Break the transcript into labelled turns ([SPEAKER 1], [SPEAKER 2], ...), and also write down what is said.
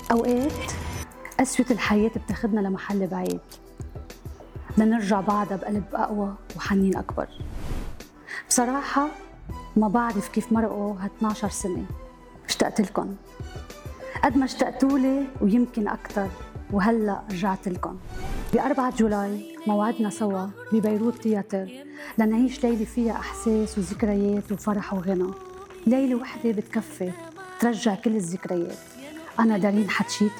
[SPEAKER 1] أوقات قسوة الحياة بتاخدنا لمحل بعيد لنرجع بعدها بقلب أقوى وحنين أكبر. بصراحة ما بعرف كيف مرقوا ها12 سنة، اشتقت لكم قد ما اشتقتولي ويمكن أكتر، وهلأ رجعت لكم. ب4 جولاي موعدنا سوا ببيروت تياتر لنعيش ليلة فيها أحساس وذكريات وفرح وغنى. ليلة وحدة بتكفي ترجع كل الذكريات. أنا دارين حتشيت.